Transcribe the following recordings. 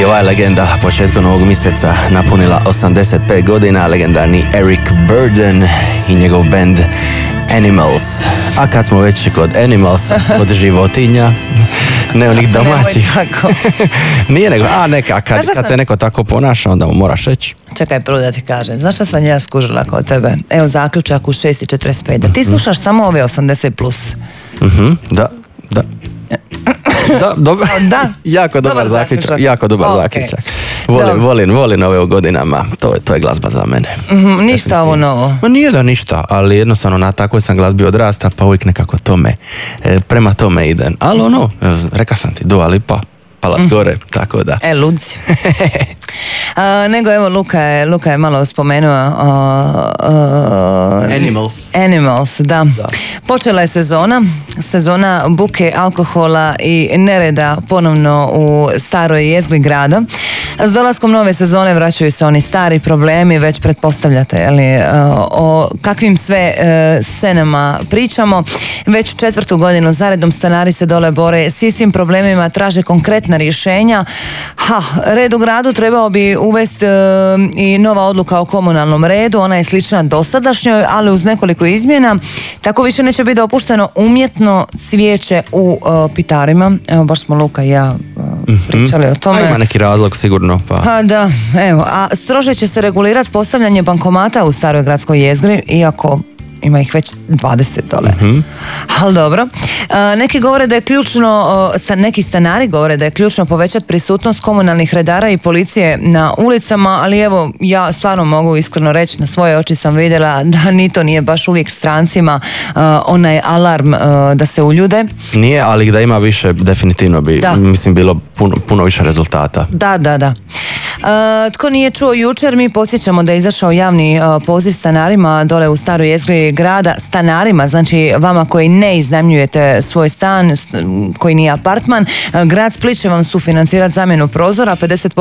ova je legenda početkom ovog mjeseca napunila 85 godina, legendarni Eric Burdon i njegov band Animals. A kad smo već kod Animals, kod životinja, ne onih domaćih. Nije nego, kad se neko tako ponaša, onda mu moraš reći. Čekaj, prvo da ti kažem, znaš šta sam ja skužila kod tebe? Evo zaključak u 6:45, da ti slušaš samo ove 80 plus. Da. Da. Jako dobar zaključak. Jako dobar zaključak. Volim ove godinama. To je glazba za mene. Ništa ovo novo. Ma nije da ništa, ali jednostavno na takvoj sam glazbi odrasta, pa uvijek nekako prema tome idem. Ali reka sam ti, Dua Lipa, Palac gore, tako da. Ludzi. Nego evo Luka je malo spomenuo Animals, da. Počela je sezona buke, alkohola i nereda ponovno u staroj jezgri grada. S dolaskom nove sezone vraćaju se oni stari problemi, već pretpostavljate o kakvim sve scenama pričamo. Već 4. godinu zaredom stanari se dole bore s istim problemima, traže konkretna rješenja. Red u gradu trebao bi uvesti i nova odluka o komunalnom redu, ona je slična dosadašnjoj, ali uz nekoliko izmjena. Tako više neće biti dopušteno umjetno cvijeće u pitarima. Evo, baš smo Luka i ja pričali o tome. Ima neki razlog sigurno. Da, evo. A strože će se regulirati postavljanje bankomata u staroj gradskoj jezgri, iako ima ih već 20 dole. Ali dobro. Neki govore da je ključno, neki stanari govore da je ključno povećati prisutnost komunalnih redara i policije na ulicama, ali evo, ja stvarno mogu iskreno reći, na svoje oči sam vidjela da ni to nije baš uvijek strancima onaj alarm da se uljude. Nije, ali da ima više, definitivno bi, mislim, bilo puno više rezultata. Da. Tko nije čuo jučer, mi podsjećamo da je izašao javni poziv stanarima dole u staroj jezgri grada, stanarima, znači vama koji ne iznajmljujete svoj stan, koji nije apartman, grad Split će vam sufinancirati zamjenu prozora,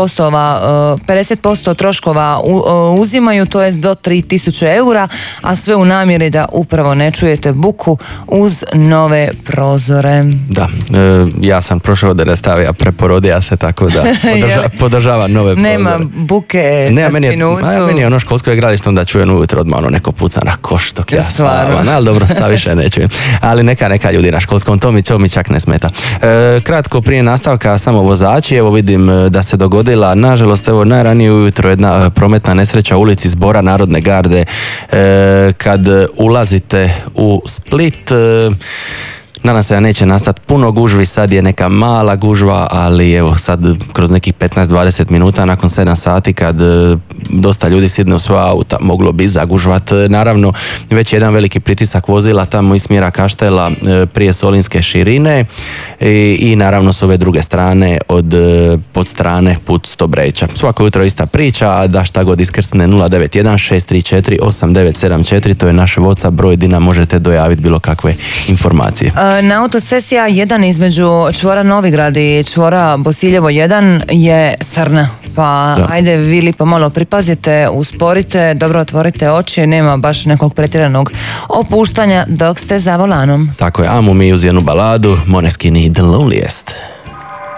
50% troškova uzimaju, to jest do 3000 eura, a sve u namjeri da upravo ne čujete buku uz nove prozore. Da, ja sam prošao da ne stavija, preporodija se, tako da podržava nove prozore. Nema buke na minutu. Meni je ono školsko igralište, onda čujem ujutro odmah neko puca na koš dok ja spavam. Ali dobro, sad više ne čujem. Ali neka ljudi na školskom, to mi čak ne smeta. Kratko prije nastavka, samo vozači, evo vidim da se dogodila, nažalost, evo najranije ujutro jedna prometna nesreća u ulici Zbora Narodne garde. Kad ulazite u Split, nadam se da neće nastati puno gužvi, sad je neka mala gužva, ali evo sad kroz nekih 15-20 minuta nakon 7 sati kad dosta ljudi sidne u svoja auta, moglo bi zagužvat. Naravno, već jedan veliki pritisak vozila tamo iz smjera Kaštela prije Solinske širine i naravno s ove druge strane od strane put Stobreča. Svako jutro ista priča, a da šta god iskrsne 091 634 8974, to je naš WhatsApp broj di nam možete dojaviti bilo kakve informacije. Na autocesti A1 između čvora Novigrad i čvora Bosiljevo 1 je srna, pa ajde vi lipo malo pripazite, usporite, dobro otvorite oči, nema baš nekog pretjeranog opuštanja dok ste za volanom. Tako je, amo mi uz jednu baladu, Måneskin i The Loneliest.